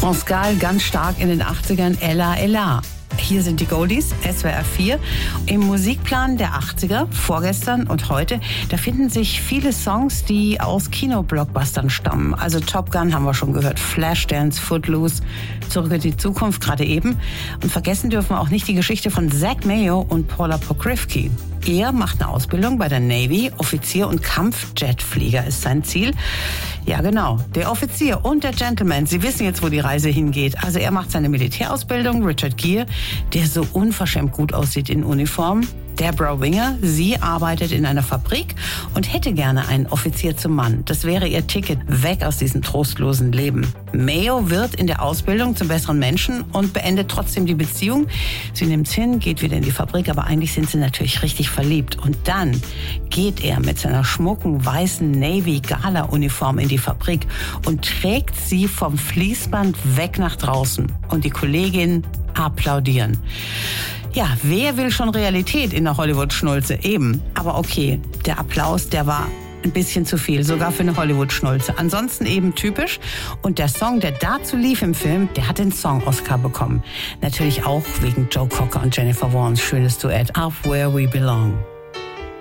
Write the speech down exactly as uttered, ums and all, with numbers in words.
France Gall ganz stark in den achtzigern, Ella Ella. Hier sind die Goldies, S W R vier. Im Musikplan der achtziger, vorgestern und heute, da finden sich viele Songs, die aus Kinoblockbustern stammen. Also Top Gun haben wir schon gehört, Flashdance, Footloose, Zurück in die Zukunft gerade eben. Und vergessen dürfen wir auch nicht die Geschichte von Zach Mayo und Paula Pokривki. Er macht eine Ausbildung bei der Navy, Offizier und Kampfjetflieger ist sein Ziel. Ja genau, der Offizier und der Gentleman, Sie wissen jetzt, wo die Reise hingeht. Also er macht seine Militärausbildung, Richard Gere, der so unverschämt gut aussieht in Uniform. Deborah Winger, sie arbeitet in einer Fabrik und hätte gerne einen Offizier zum Mann. Das wäre ihr Ticket weg aus diesem trostlosen Leben. Mayo wird in der Ausbildung zum besseren Menschen und beendet trotzdem die Beziehung. Sie nimmt's hin, geht wieder in die Fabrik, aber eigentlich sind sie natürlich richtig verliebt. Und dann geht er mit seiner schmucken weißen Navy-Gala-Uniform in die Fabrik und trägt sie vom Fließband weg nach draußen. Und die Kolleginnen applaudieren. Ja, wer will schon Realität in der Hollywood-Schnulze? Eben. Aber okay, der Applaus, der war ein bisschen zu viel, sogar für eine Hollywood-Schnulze. Ansonsten eben typisch. Und der Song, der dazu lief im Film, der hat den Song-Oscar bekommen. Natürlich auch wegen Joe Cocker und Jennifer Warnes schönes Duett, Up Where We Belong.